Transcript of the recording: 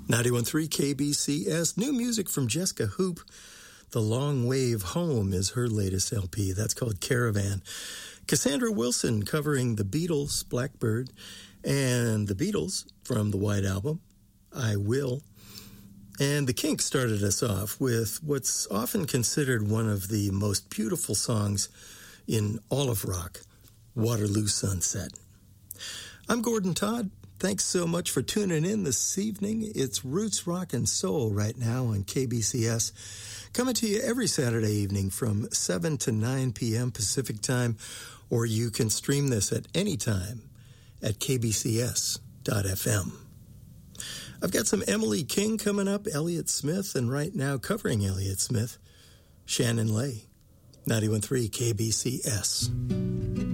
91.3 KBCS. New music from Jessica Hoop. The Long Wave Home is her latest LP. That's called Caravan. Cassandra Wilson covering the Beatles' Blackbird, and the Beatles from the White Album, I Will. And the Kinks started us off with what's often considered one of the most beautiful songs in all of rock, Waterloo Sunset. I'm Gordon Todd. Thanks so much for tuning in this evening. It's Roots Rock and Soul right now on KBCS, coming to you every Saturday evening from 7 to 9 p.m. Pacific Time, or you can stream this at any time at kbcs.fm. I've got some Emily King coming up, Elliott Smith, and right now covering Elliott Smith, Shannon Lay, 91.3 KBCS.